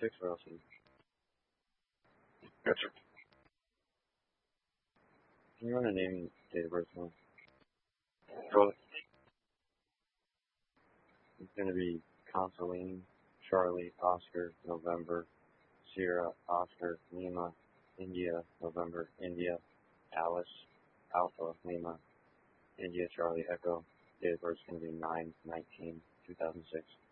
2006 for LC. Gotcha. Can you run a name and date of birth for me? Go ahead. It's going to be Consoline, Charlie, Oscar, November, Sierra, Oscar, Lima, India, November, India, Alice, Alpha, Lima, India, Charlie, Echo. Date of birth is going to be 9/19/2006.